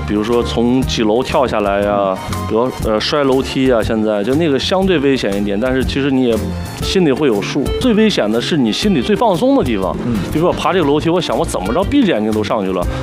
比如说从几楼跳下来呀，比如摔楼梯啊，现在就那个相对危险一点，但是其实你也心里会有数。最危险的是你心里最放松的地方，比如说爬这个楼梯，我想我怎么着闭着眼睛都上去了，